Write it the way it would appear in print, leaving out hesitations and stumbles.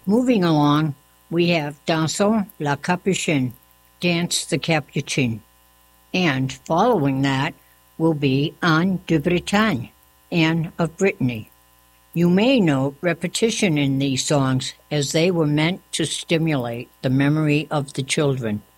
Moving along, we have Dansons la Capucine, Dance the Capuchin. And following that will be Anne de Bretagne, Anne of Brittany. You may note repetition in these songs as they were meant to stimulate the memory of the children.